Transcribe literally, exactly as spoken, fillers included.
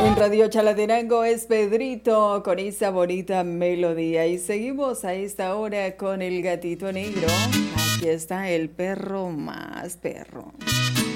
En Radio Chalatenango es Pedrito con esa bonita melodía. Y seguimos a esta hora con el gatito negro. Aquí está el perro más perro.